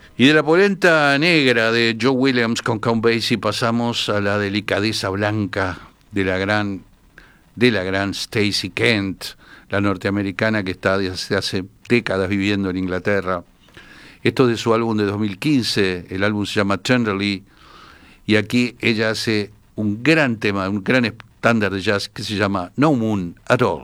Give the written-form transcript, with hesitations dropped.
Y de la polenta negra de Joe Williams con Count Basie pasamos a la delicadeza blanca de la gran Stacey Kent, la norteamericana que está desde hace décadas viviendo en Inglaterra. Esto es de su álbum de 2015, el álbum se llama Tenderly, y aquí ella hace un gran tema, un gran estándar de jazz que se llama No Moon at All.